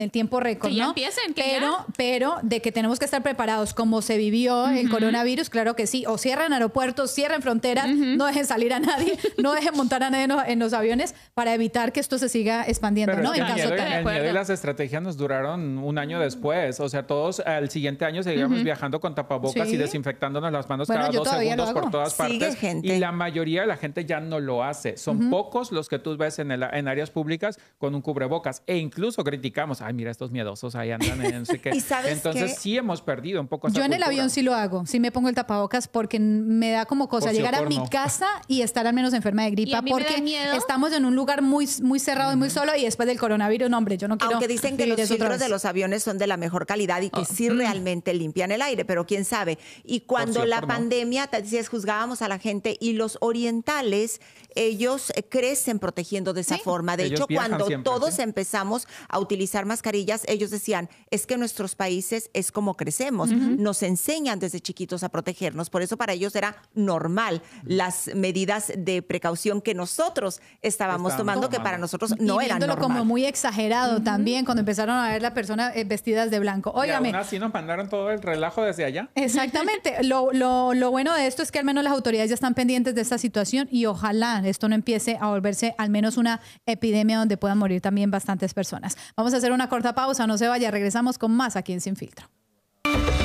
el tiempo récord, que ya ¿no? empiecen, que pero de que tenemos que estar preparados como se vivió el coronavirus, claro que sí. O cierran aeropuertos, cierran fronteras, no dejen salir a nadie, no dejen montar a nadie en los aviones para evitar que esto se siga expandiendo, Pero ¿no? es En que caso el tal. miedo y las estrategias nos duraron un año después. O sea, todos al siguiente año seguíamos viajando con tapabocas Sí. y desinfectándonos las manos Bueno, cada yo 2 todavía lo segundos por hago. todas Sigue partes. gente. Y la mayoría de la gente ya no lo hace. Son pocos los que tú ves en áreas públicas con un cubrebocas. E incluso criticamos, ay, mira, estos miedosos ahí andan en no sé qué. ¿Y sabes Entonces qué? sí hemos perdido un poco esa Yo en el cultura. avión sí lo hago, sí me pongo el tapabocas porque me da como cosa Por si llegar a o por mi no. casa y estar al menos enferma de Y gripa a mí me da porque miedo. estamos en un lugar muy cerrado y muy solo y después del coronavirus, no, hombre, yo no quiero Aunque dicen que vivir los eso otra filtros vez. de los aviones son de la mejor calidad y que sí realmente limpian el aire, pero quién sabe. Y cuando Por sí o la por no. pandemia, te decías, juzgábamos a la gente y los orientales, ellos crecen protegiendo de esa Sí. forma. De Ellos hecho, viajan cuando siempre, todos ¿sí? empezamos a utilizar mascarillas, ellos decían, es que nuestros países es como crecemos, nos enseñan desde chiquitos a protegernos, por eso para ellos era normal las medidas de precaución que nosotros estábamos tomando, que para nosotros no y eran viéndolo normal. como muy exagerado también cuando empezaron a ver las personas vestidas de blanco. Y Óigame, aún así nos mandaron todo el relajo desde allá. exactamente. Lo bueno de esto es que al menos las autoridades ya están pendientes de esta situación y ojalá esto no empiece a volverse al menos una epidemia donde puedan morir también bastantes personas. Vamos a hacer una corta pausa, no se vaya, regresamos con más aquí en Sin Filtro.